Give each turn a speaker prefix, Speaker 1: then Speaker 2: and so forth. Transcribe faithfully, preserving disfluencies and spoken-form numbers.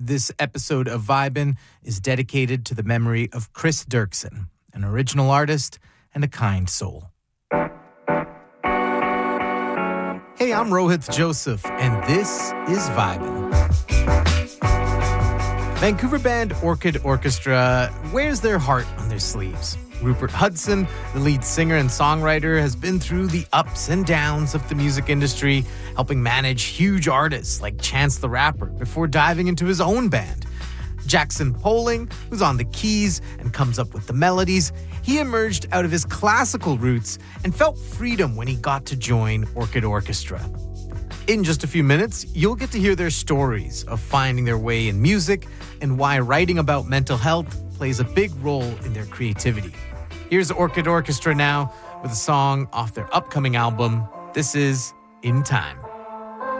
Speaker 1: This episode of Vibin' is dedicated to the memory of Chris Dirksen, an original artist and a kind soul. Hey, I'm Rohith Joseph, and this is Vibin'. Vancouver band Orchid Orchestra wears their heart on their sleeves. Rupert Hudson, the lead singer and songwriter, has been through the ups and downs of the music industry, helping manage huge artists like Chance the Rapper before diving into his own band. Jackson Poling, who's on the keys and comes up with the melodies, he emerged out of his classical roots and felt freedom when he got to join Orchid Orchestra. In just a few minutes, you'll get to hear their stories of finding their way in music and why writing about mental health plays a big role in their creativity. Here's Orchid Orchestra now with a song off their upcoming album. This is In Time.